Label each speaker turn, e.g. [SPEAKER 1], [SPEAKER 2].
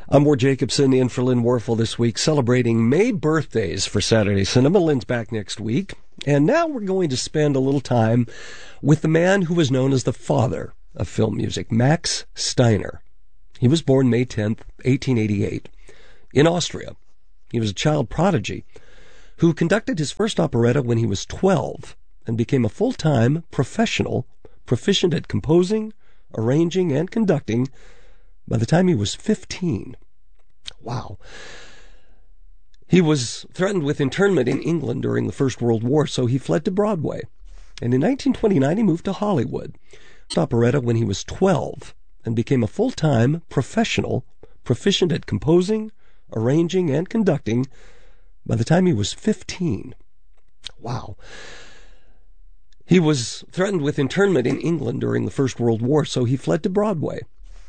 [SPEAKER 1] I'm Ward Jacobson in for Lynn Warfel this week, celebrating May birthdays for Saturday Cinema. Lynn's back next week. And now we're going to spend a little time with the man who was known as the father of film music, Max Steiner. He was born May 10th, 1888, in Austria. He was a child prodigy who conducted his first operetta when he was 12 and became a full-time professional, proficient at composing, arranging, and conducting by the time he was 15. Wow. He was threatened with internment in England during the First World War, so he fled to Broadway. And in 1929, he moved to Hollywood. Operetta when he was 12 and became a full-time professional, proficient at composing, arranging, and conducting by the time he was 15. Wow. He was threatened with internment in England during the First World War, so he fled to Broadway.